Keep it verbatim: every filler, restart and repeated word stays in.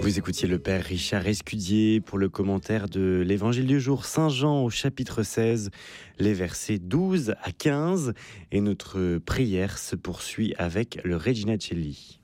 Vous écoutiez le père Richard Escudier pour le commentaire de l'Évangile du jour, Saint Jean au chapitre seize, les versets douze à quinze. Et notre prière se poursuit avec le Regina Coeli.